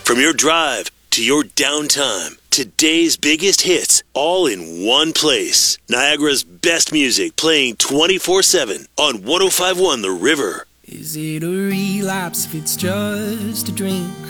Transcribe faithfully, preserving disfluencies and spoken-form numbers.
From your drive to your downtime, today's biggest hits all in one place. Niagara's best music playing twenty-four seven on one oh five point one The River. Is it a relapse if it's just a dream?